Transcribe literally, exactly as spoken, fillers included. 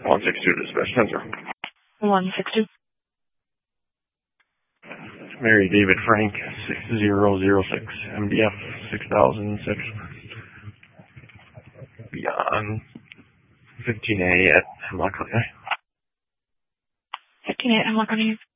one six two dispatch, ten zero. one six two. Mary David Frank, six zero zero six, M D F six thousand six. Beyond fifteen A at Hemlock County. fifteen A at Hemlock County.